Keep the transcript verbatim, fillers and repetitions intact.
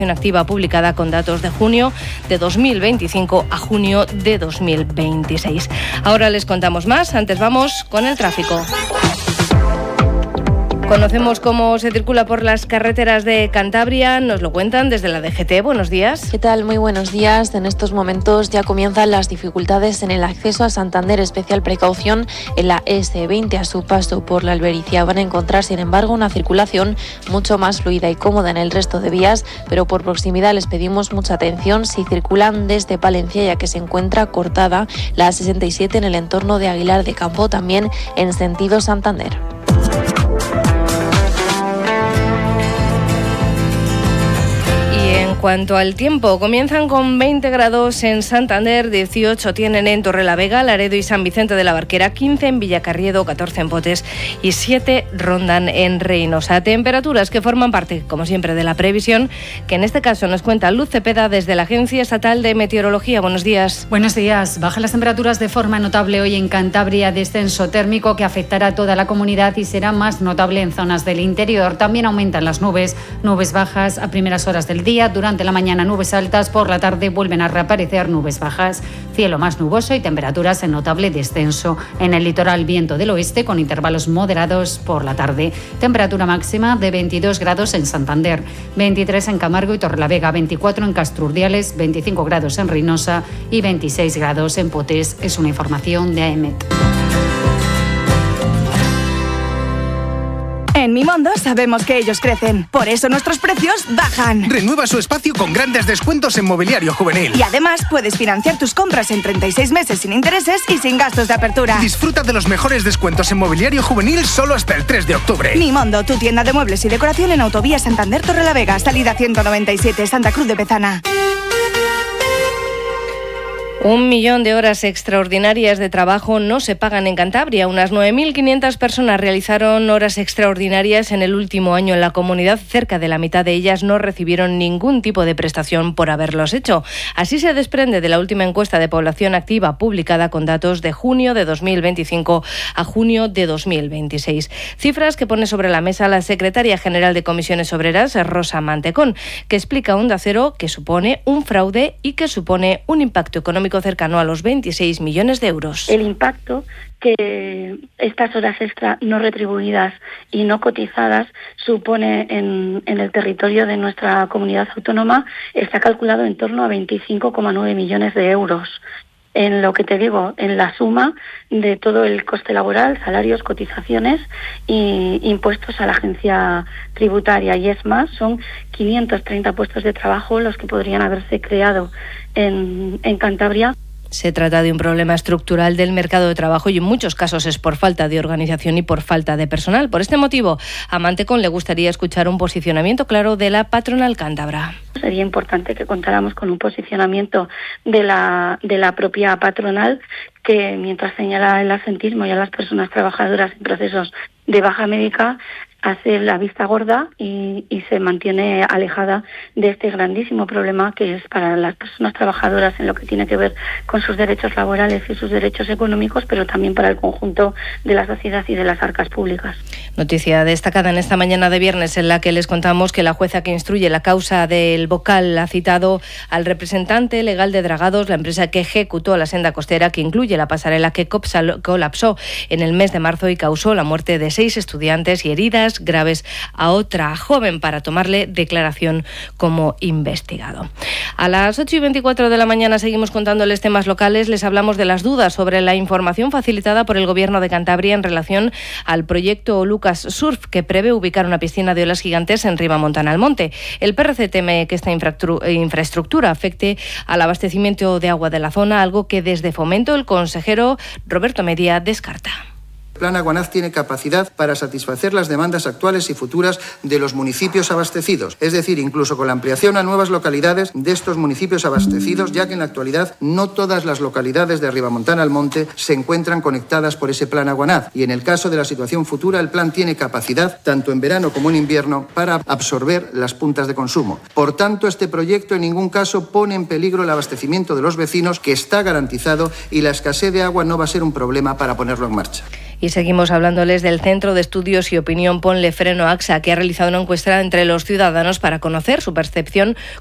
activa publicada con datos de junio de dos mil veinticinco a junio de dos mil veintiséis. Ahora les contamos más, antes vamos con el tráfico. Conocemos cómo se circula por las carreteras de Cantabria, nos lo cuentan desde la D G T. Buenos días. ¿Qué tal? Muy buenos días. En estos momentos ya comienzan las dificultades en el acceso a Santander. Especial precaución en la ese veinte a su paso por la Albericia. Van a encontrar, sin embargo, una circulación mucho más fluida y cómoda en el resto de vías, pero por proximidad les pedimos mucha atención si circulan desde Palencia, ya que se encuentra cortada la A sesenta y siete en el entorno de Aguilar de Campo, también en sentido Santander. En cuanto al tiempo, comienzan con veinte grados en Santander, dieciocho tienen en Torrelavega, Laredo y San Vicente de la Barquera, quince en Villacarriedo, catorce en Potes y siete rondan en Reynosa. Temperaturas que forman parte, como siempre, de la previsión, que en este caso nos cuenta Luz Cepeda desde la Agencia Estatal de Meteorología. Buenos días. Buenos días. Bajan las temperaturas de forma notable hoy en Cantabria, descenso térmico que afectará a toda la comunidad y será más notable en zonas del interior. También aumentan las nubes, nubes bajas a primeras horas del día. Durante la mañana nubes altas, por la tarde vuelven a reaparecer nubes bajas, cielo más nuboso y temperaturas en notable descenso. En el litoral viento del oeste con intervalos moderados por la tarde. Temperatura máxima de veintidós grados en Santander, veintitrés en Camargo y Torrelavega, veinticuatro en Castrurdiales, veinticinco grados en Reynosa y veintiséis grados en Potés. Es una información de A E M E T. En Mimondo sabemos que ellos crecen, por eso nuestros precios bajan. Renueva su espacio con grandes descuentos en mobiliario juvenil. Y además puedes financiar tus compras en treinta y seis meses sin intereses y sin gastos de apertura. Disfruta de los mejores descuentos en mobiliario juvenil solo hasta el tres de octubre. Mimondo, tu tienda de muebles y decoración en Autovía Santander Torrelavega, salida ciento noventa y siete, Santa Cruz de Pezana. Un millón de horas extraordinarias de trabajo no se pagan en Cantabria. Unas nueve mil quinientas personas realizaron horas extraordinarias en el último año en la comunidad. Cerca de la mitad de ellas no recibieron ningún tipo de prestación por haberlos hecho. Así se desprende de la última encuesta de población activa publicada con datos de junio de dos mil veinticinco a junio de dos mil veintiséis. Cifras que pone sobre la mesa la secretaria general de Comisiones Obreras, Rosa Mantecón, que explica a Onda Cero que supone un fraude y que supone un impacto económico cercano a los veintiséis millones de euros. El impacto que estas horas extra no retribuidas y no cotizadas supone en, en el territorio de nuestra comunidad autónoma está calculado en torno a veinticinco coma nueve millones de euros. En lo que te digo, en la suma de todo el coste laboral, salarios, cotizaciones y impuestos a la agencia tributaria. Y es más, son quinientos treinta puestos de trabajo los que podrían haberse creado en, en Cantabria. Se trata de un problema estructural del mercado de trabajo y en muchos casos es por falta de organización y por falta de personal. Por este motivo, a Mantecón le gustaría escuchar un posicionamiento claro de la patronal cántabra. Sería importante que contáramos con un posicionamiento de la, de la propia patronal que, mientras señala el absentismo y a las personas trabajadoras en procesos de baja médica, hace la vista gorda y, y se mantiene alejada de este grandísimo problema que es para las personas trabajadoras en lo que tiene que ver con sus derechos laborales y sus derechos económicos, pero también para el conjunto de la sociedad y de las arcas públicas. Noticia destacada en esta mañana de viernes en la que les contamos que la jueza que instruye la causa del Bocal ha citado al representante legal de Dragados, la empresa que ejecutó la senda costera que incluye la pasarela que colapsó en el mes de marzo y causó la muerte de seis estudiantes y heridas graves a otra joven, para tomarle declaración como investigado. A las ocho y veinticuatro de la mañana seguimos contándoles temas locales. Les hablamos de las dudas sobre la información facilitada por el Gobierno de Cantabria en relación al proyecto Lucas Surf, que prevé ubicar una piscina de olas gigantes en Ribamontana al Monte. El P R C teme que esta infraestructura afecte al abastecimiento de agua de la zona, algo que desde Fomento el consejero Roberto Media descarta. El Plan Aguanaz tiene capacidad para satisfacer las demandas actuales y futuras de los municipios abastecidos, es decir, incluso con la ampliación a nuevas localidades de estos municipios abastecidos, ya que en la actualidad no todas las localidades de Ribamontana al Monte se encuentran conectadas por ese Plan Aguanaz, y en el caso de la situación futura el plan tiene capacidad, tanto en verano como en invierno, para absorber las puntas de consumo. Por tanto, este proyecto en ningún caso pone en peligro el abastecimiento de los vecinos, que está garantizado, y la escasez de agua no va a ser un problema para ponerlo en marcha. Y seguimos hablándoles del Centro de Estudios y Opinión Ponle Freno AXA, que ha realizado una encuesta entre los ciudadanos para conocer su percepción